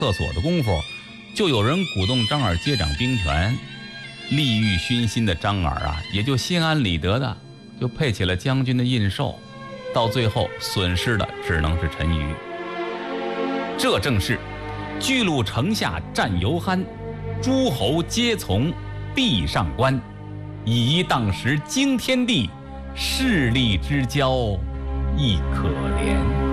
厕所的功夫，就有人鼓动张耳接掌兵权。利欲熏心的张耳啊，也就心安理得的就配起了将军的印绶，到最后损失的只能是陈馀。这正是巨鹿城下战犹酣，诸侯皆从壁上观，以一当时惊天地，势力之交亦可怜。